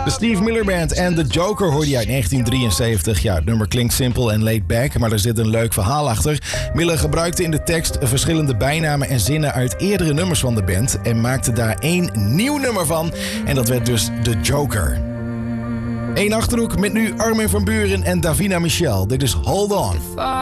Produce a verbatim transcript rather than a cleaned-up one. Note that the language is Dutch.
De Steve Miller Band en The Joker hoorde je uit negentien drieënzeventig. Ja, het nummer klinkt simpel en laid back, maar er zit een leuk verhaal achter. Miller gebruikte in de tekst verschillende bijnamen en zinnen uit eerdere nummers van de band en maakte daar één nieuw nummer van. En dat werd dus The Joker. Eén Achterhoek met nu Armin van Buuren en Davina Michel. Dit is Hold On.